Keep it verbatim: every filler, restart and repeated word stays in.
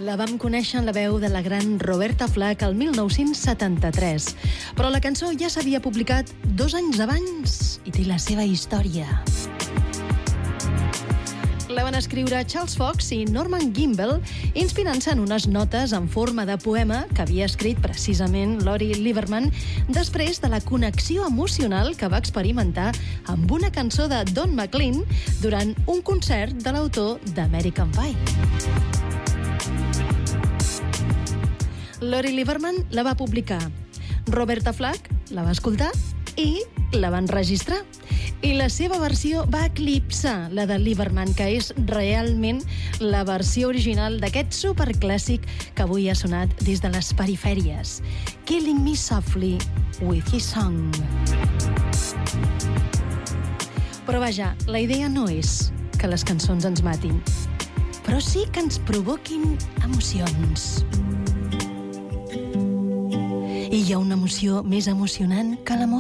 La vam conèixer en la veu de la gran Roberta Flack el mil nou-cents setanta-tres, però la cançó ja s'havia publicat dos anys abans i té la seva història. La van escriure Charles Fox i Norman Gimbel, inspirant-se en unes notes en forma de poema que havia escrit precisament Lori Lieberman després de la connexió emocional que va experimentar amb una cançó de Don McLean durant un concert de l'autor d'American Pie. Lori Lieberman la va publicar, Roberta Flack la va escoltar i la va enregistrar. I la seva versió va eclipsar la de Lieberman, que és realment la versió original d'aquest superclàssic que avui ha sonat des de les perifèries. Killing Me Softly with His Song. Però vaja, la idea no és que les cançons ens matin, però sí que ens provoquin emocions. I hi ha una emoció més emocionant que l'amor.